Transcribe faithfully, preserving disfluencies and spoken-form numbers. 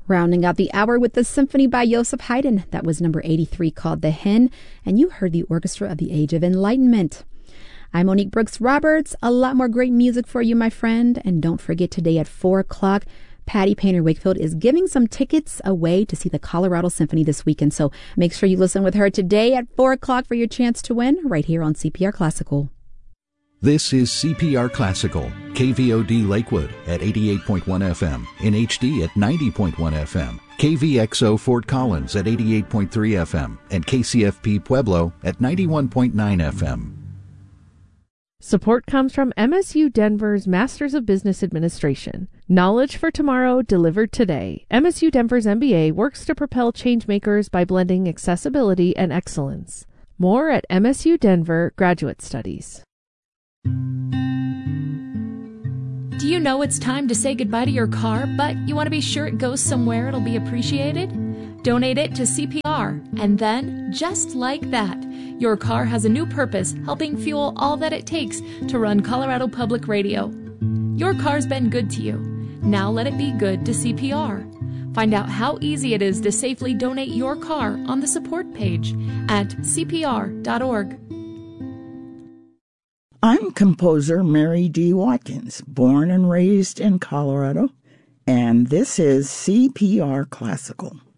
Rounding out the hour with the symphony by Joseph Haydn. That was number eighty-three, called The Hen, and you heard the Orchestra of the Age of Enlightenment. I'm Monique Brooks Roberts. A lot more great music for you, my friend. And don't forget, today at four o'clock, Patty Painter Wakefield is giving some tickets away to see the Colorado Symphony this weekend. So make sure you listen with her today at four o'clock for your chance to win right here on C P R Classical. This is C P R Classical, K V O D Lakewood at eighty-eight point one F M, in H D at ninety point one F M, K V X O Fort Collins at eighty-eight point three F M, and K C F P Pueblo at ninety-one point nine F M. Support comes from M S U Denver's Masters of Business Administration. Knowledge for tomorrow, delivered today. M S U Denver's M B A works to propel changemakers by blending accessibility and excellence. More at M S U Denver Graduate Studies. Do you know it's time to say goodbye to your car, but you want to be sure it goes somewhere it'll be appreciated? Donate it to C P R, and then, just like that, your car has a new purpose, helping fuel all that it takes to run Colorado Public Radio. Your car's been good to you. Now let it be good to C P R. Find out how easy it is to safely donate your car on the support page at C P R dot org. I'm composer Mary D. Watkins, born and raised in Colorado, and this is C P R Classical.